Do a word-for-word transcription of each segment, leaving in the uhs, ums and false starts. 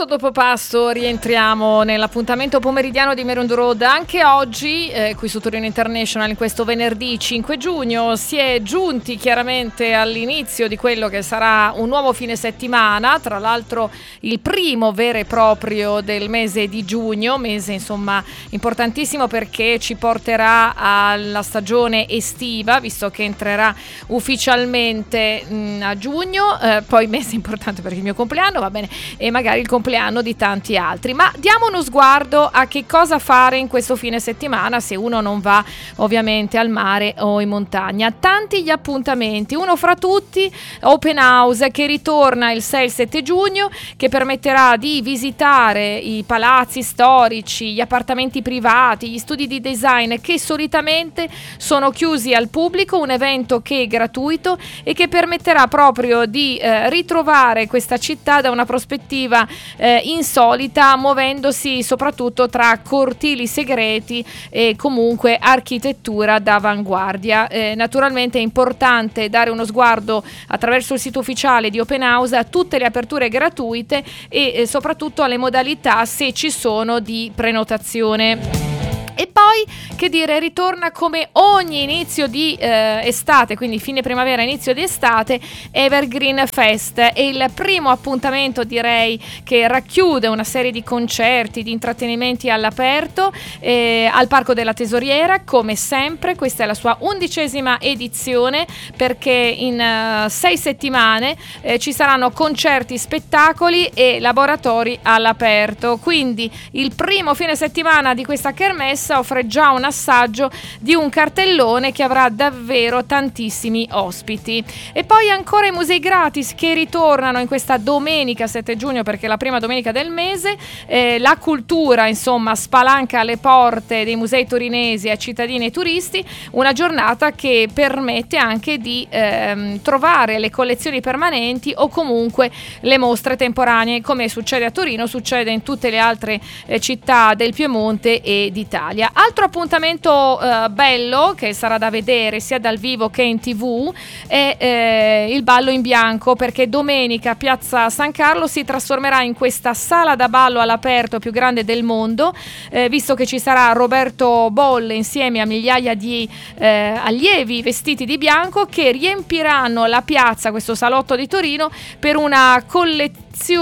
passo dopo passo rientriamo nell'appuntamento pomeridiano di Meron Road. Anche oggi, eh, qui su Torino International, in questo venerdì cinque giugno, si è giunti chiaramente all'inizio di quello che sarà un nuovo fine settimana, tra l'altro il primo vero e proprio del mese di giugno, mese insomma importantissimo perché ci porterà alla stagione estiva, visto che entrerà ufficialmente mh, a giugno, eh, poi mese importante perché il mio compleanno, va bene, e magari il compleanno di tanti altri. Ma diamo uno sguardo a che cosa fare in questo fine settimana se uno non va ovviamente al mare o in montagna. Tanti gli appuntamenti, uno fra tutti Open House, che ritorna il sei e il sette giugno, che permetterà di visitare i palazzi storici, gli appartamenti privati, gli studi di design che solitamente sono chiusi al pubblico, un evento che è gratuito e che permetterà proprio di eh, ritrovare questa città da una prospettiva eh, insolita, muovendosi soprattutto tra cortili segreti e comunque architettura d'avanguardia. Eh, naturalmente è importante dare uno sguardo attraverso il sito ufficiale di Open House a tutte le aperture gratuite e eh, soprattutto alle modalità, se ci sono, di prenotazione. E poi, che dire, ritorna come ogni inizio di eh, estate, quindi fine primavera, inizio di estate, Evergreen Fest. È il primo appuntamento, direi, che racchiude una serie di concerti, di intrattenimenti all'aperto eh, al Parco della Tesoriera, come sempre. Questa è la sua undicesima edizione, perché in uh, sei settimane eh, ci saranno concerti, spettacoli e laboratori all'aperto. Quindi il primo fine settimana di questa kermesse offre già un assaggio di un cartellone che avrà davvero tantissimi ospiti. E poi ancora i musei gratis che ritornano in questa domenica sette giugno, perché è la prima domenica del mese. Eh, la cultura insomma spalanca le porte dei musei torinesi a cittadini e turisti, una giornata che permette anche di ehm, trovare le collezioni permanenti o comunque le mostre temporanee. Come succede a Torino, succede in tutte le altre eh, città del Piemonte e d'Italia. Altro appuntamento eh, bello che sarà da vedere sia dal vivo che in tv è eh, il ballo in bianco, perché domenica Piazza San Carlo si trasformerà in questa sala da ballo all'aperto più grande del mondo, eh, visto che ci sarà Roberto Bolle insieme a migliaia di eh, allievi vestiti di bianco che riempiranno la piazza, questo salotto di Torino, per una collezione,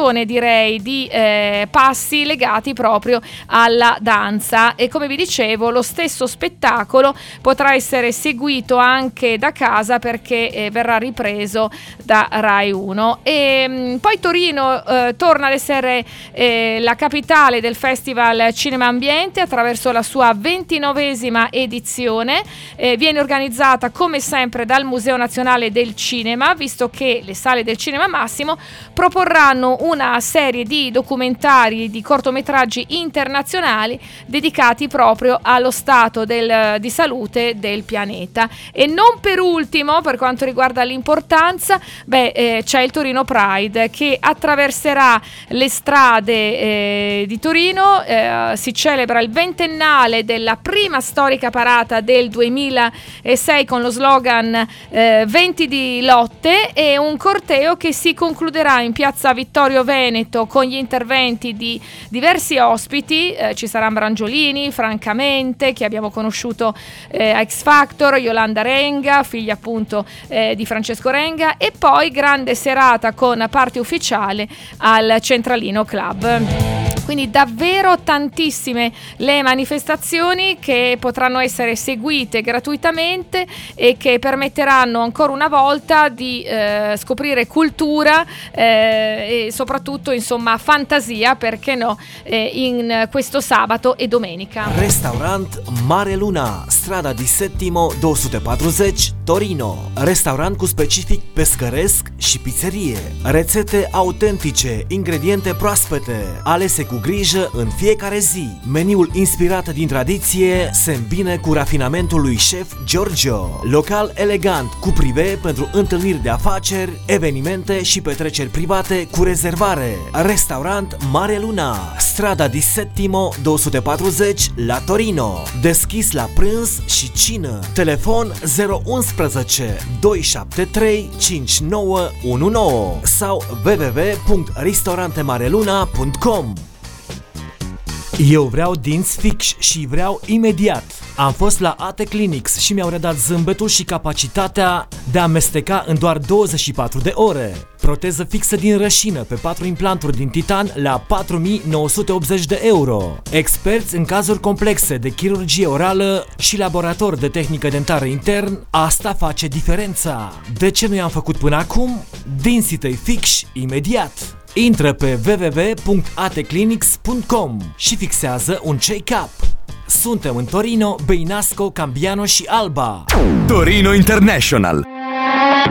direi, di eh, passi legati proprio alla danza. E come vi dicevo, lo stesso spettacolo potrà essere seguito anche da casa, perché eh, verrà ripreso da Rai uno. E mh, poi Torino eh, torna ad essere eh, la capitale del Festival Cinema Ambiente attraverso la sua ventinovesima edizione. Eh, viene organizzata come sempre dal Museo Nazionale del Cinema, visto che le sale del Cinema Massimo proporranno una serie di documentari, di cortometraggi internazionali dedicati proprio allo stato del, di salute del pianeta. E non per ultimo, per quanto riguarda l'importanza, beh, eh, c'è il Torino Pride che attraverserà le strade eh, di Torino. Eh, si celebra il ventennale della prima storica parata del duemilasei con lo slogan eh, venti di lotte, e un corteo che si concluderà in piazza Vittorio Veneto con gli interventi di diversi ospiti. Eh, ci saranno Brangiolini, francamente, che abbiamo conosciuto eh, a X Factor, Yolanda Renga, figlia appunto eh, di Francesco Renga, e poi grande serata con parte ufficiale al Centralino Club. Quindi davvero tantissime le manifestazioni che potranno essere seguite gratuitamente e che permetteranno ancora una volta di eh, scoprire cultura eh, e soprattutto insomma fantasia, perché no, eh, in questo sabato e domenica. Restaurant Mare Luna, strada di Settimo douăsute Torino. Restaurant cu specific pescăresc și pizzerie. Rețete autentice, ingrediente proaspete, alese cu grijă în fiecare zi. Meniul inspirat din tradiție se îmbine cu rafinamentul lui șef Giorgio. Local elegant cu prive pentru întâlniri de afaceri, evenimente și petreceri private cu rezervare. Restaurant Mare Luna, strada di Settimo douăsute la Torino. Deschis la prânz și cină. Telefon zero unu unsprezece doi șapte trei cinci nouă unu nouă sau w w w punct ristorante-mareluna punct com. Eu vreau dinți fix și vreau imediat. Am fost la A T Clinics și mi-au redat zâmbetul și capacitatea de a amesteca în doar douăzeci și patru de ore. Proteză fixă din rășină pe patru implanturi din titan la patru mii nouă sute optzeci de euro. Experți în cazuri complexe de chirurgie orală și laborator de tehnică dentară intern, asta face diferența. De ce nu i-am făcut până acum? Dinții tăi fix imediat. Intră pe w w w punct a t clinics punct com și fixează un check-up. Suntem în Torino, Beinasco, Cambiano și Alba. Torino International.